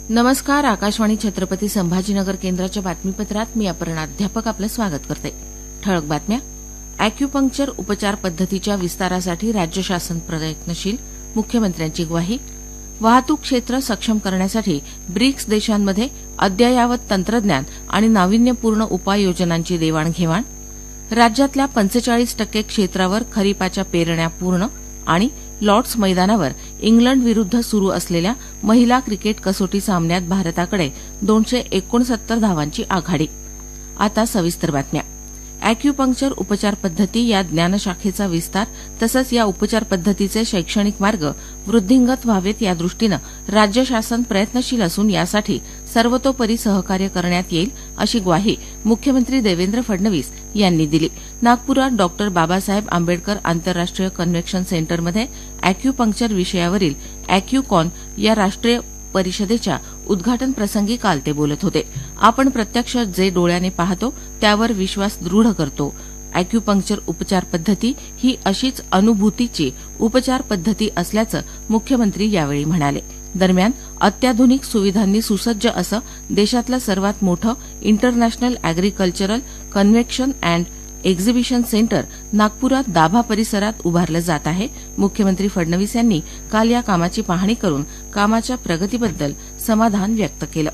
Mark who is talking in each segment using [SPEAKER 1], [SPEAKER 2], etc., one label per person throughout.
[SPEAKER 1] नमस्कार. आकाशवाणी छत्रपती संभाजीनगर केंद्राच्या बातमीपत्रात मी अपर्णा अध्यापक आपलं स्वागत करते. ठळक बातम्या. अॅक्युपंक्चर उपचार पद्धतीच्या विस्तारासाठी राज्य शासन प्रयत्नशील, मुख्यमंत्र्यांची ग्वाही. वाहतूक क्षेत्र सक्षम करण्यासाठी ब्रिक्स देशांमध्ये अद्ययावत तंत्रज्ञान आणि नाविन्यपूर्ण उपाययोजनांची देवाणघेवाण. राज्यातल्या 45% क्षेत्रावर खरीपाच्या पेरण्या पूर्ण. आणि लॉर्ड्स मैदानावर इंग्लंड विरुद्ध सुरू असलेल्या महिला क्रिकेट कसोटी सामन्यात भारताकडे 269 धावांची आघाडी. आता सविस्तर बातम्या. अॅक्युपंक्चर उपचार पद्धती या ज्ञानशाखेचा विस्तार तसंच या उपचार पद्धतीचे शैक्षणिक मार्ग वृद्धिंगत व्हावेत यादृष्टीनं राज्य शासन प्रयत्नशील असून यासाठी सर्वतोपरी सहकार्य करण्यात येईल अशी ग्वाही मुख्यमंत्री देवेंद्र फडणवीस यांनी दिली. नागपुरात डॉ. बाबासाहेब आंबेडकर आंतरराष्ट्रीय कन्व्हेन्शन सेंटरमध्ये अॅक्युपंक्चर विषयावरील अॅक्युकॉन या राष्ट्रीय परिषदेच्या उद्घाटन प्रसंगी काल ते बोलत होते. आपण प्रत्यक्ष जे डोळ्याने पाहतो त्यावर विश्वास दृढ करतो. अॅक्युपंक्चर उपचार पद्धती ही अशीच अनुभूतीची उपचार पद्धती असल्याचं मुख्यमंत्री यावेळी म्हणाले. दरम्यान अत्याधुनिक सुविधांनी सुसज्ज असं देशातलं सर्वात मोठं international agricultural convention and exhibition centre नागपुरात दाभा परिसरात उभारलं जात आहे. मुख्यमंत्री फडणवीस यांनी काल या कामाची पाहणी करून कामाच्या प्रगतीबद्दल समाधान व्यक्त केलं.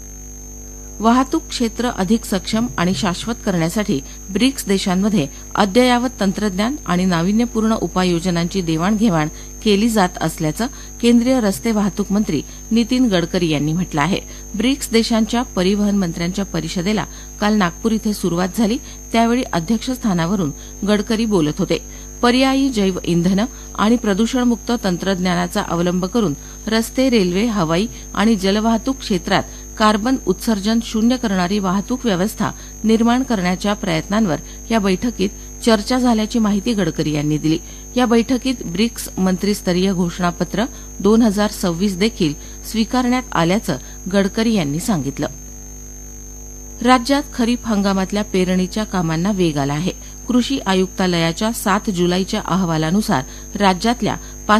[SPEAKER 1] वाहतूक क्षेत्र अधिक सक्षम आणि शाश्वत करण्यासाठी ब्रिक्स देशांमध्ये अद्ययावत तंत्रज्ञान आणि नाविन्यपूर्ण उपाययोजनांची देवाणघेवाण केली जात असल्याचं केंद्रीय रस्ते वाहतूक मंत्री नितीन गडकरी यांनी म्हटलं आहे. ब्रिक्स देशांच्या परिवहन मंत्र्यांच्या परिषदेला काल नागपूर इथे सुरुवात झाली. त्यावेळी अध्यक्षस्थानावरून गडकरी बोलत होते. पर्यायी जैव इंधन आणि प्रदूषणमुक्त तंत्रज्ञानाचा अवलंब करून रस्ते, रेल्वे, हवाई आणि जलवाहतूक क्षेत्रात कार्बन उत्सर्जन शून्य करणारी वाहतूक व्यवस्था निर्माण करण्याच्या प्रयत्नांवर या बैठकीत चर्चा झाल्याची माहिती गडकरी यांनी दिली. या बैठकीत ब्रिक्स मंत्रीस्तरीय घोषणापत्र 2026 देखील स्वीकारण्यात आल्याचं गडकरी यांनी सांगितलं. राज्यात खरीप हंगामातल्या पेरणीच्या कामांना वेग आला आहे. कृषी आयुक्तालयाच्या 7 जुलैच्या अहवालानुसार राज्यातल्या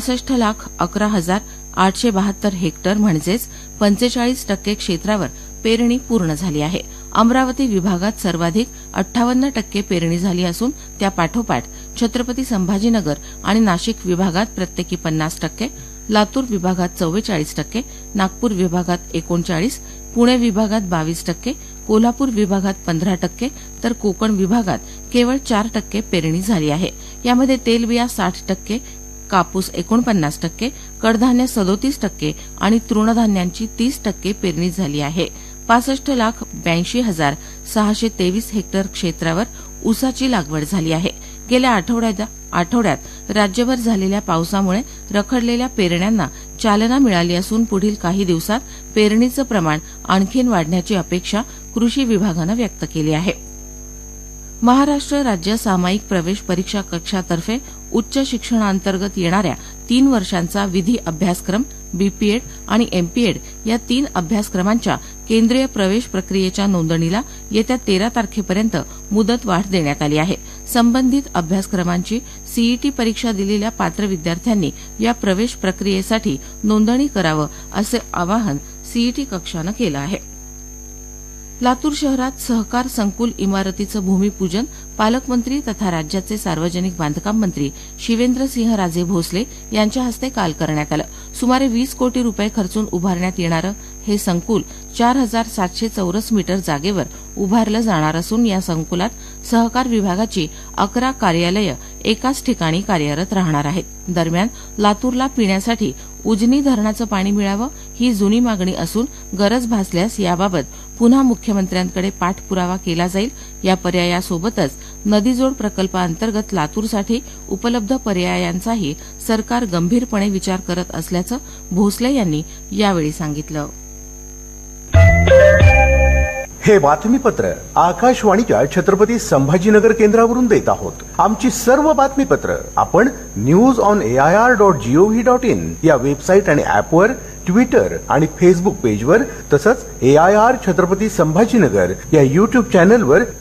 [SPEAKER 1] 65,11,872 हेक्टर म्हणजेच 45% क्षेत्रावर पेरणी पूर्ण झाली आहे. अमरावती विभागात सर्वाधिक 58% पेरणी झाली असून त्यापाठोपाठ छत्रपती संभाजीनगर आणि नाशिक विभागात प्रत्येकी 50%, लातूर विभागात 44%, नागपूर विभागात 39%, पुणे विभागात 22%, कोल्हापूर विभागात 15% तर कोकण विभागात केवळ 4% पेरणी झाली आहे. यामध्ये तेलबिया 60%, कापूस 49%, कडधान्य 37% आणि तृणधान्यांची 30% पेरणी झाली आहे. 65,82,623 हेक्टर क्षेत्रावर ऊसाची लागवड झाली आहे. गेल्या आठवड्यात राज्यभर झालेल्या पावसामुळे रखडलेल्या पेरण्यांना चालना मिळाली असून पुढील काही दिवसात पेरणीचं प्रमाण आणखीन वाढण्याची अपेक्षा कृषी विभागानं व्यक्त केली आहे. महाराष्ट्र राज्य सामायिक प्रवेश परीक्षा कक्षातर्फे उच्च शिक्षणाअंतर्गत येणाऱ्या 3 वर्षांचा विधी अभ्यासक्रम, बीपीएड आणि एमपीएड या 3 अभ्यासक्रमांच्या केंद्रीय प्रवेश प्रक्रियेच्या नोंदणीला येत्या 13 तारखेपर्यंत मुदतवाढ देण्यात आली आहे. संबंधित अभ्यासक्रमांची सीईटी परीक्षा दिलेल्या पात्र विद्यार्थ्यांनी या प्रवेश प्रक्रियेसाठी नोंदणी करावं असं आवाहन सीईटी कक्षानं केलं आहे. लातूर शहरात सहकार संकुल इमारतीचं भूमिपूजन पालकमंत्री तथा राज्याचे सार्वजनिक बांधकाम मंत्री शिवेंद्रसिंहराजे भोसले यांच्या हस्ते काल करण्यात आलं. सुमारे 20 कोटी रुपये खर्चून उभारण्यात येणारं हे संकुल 4,700 चौरस मीटर जागेवर उभारलं जाणार असून या संकुलात सहकार विभागाची 11 कार्यालयं एकाच ठिकाणी कार्यरत राहणार आहेत. दरम्यान लातूरला पिण्यासाठी उजनी धरणाचं पाणी मिळावं ही जुनी मागणी असून गरज भासल्यास याबाबत पुन्हा मुख्यमंत्र्यांकडे पाठपुरावा केला जाईल. या पर्यायासोबतच नदीजोड प्रकल्पाअंतर्गत लातूरसाठी उपलब्ध पर्यायांचाही सरकार गंभीरपणे विचार करत असल्याचं भोसले यांनी यावेळी सांगितलं.
[SPEAKER 2] हे बातमीपत्र आकाशवाणीच्या छत्रपती संभाजीनगर केंद्रावरून देत आहोत. आमची सर्व बातमीपत्र आपण newsonair.gov.in या वेबसाईट आणि ऍपवर, ट्विटर आणि फेसबुक पेजवर तसंच AIR छत्रपती संभाजीनगर या युट्यूब चॅनलवर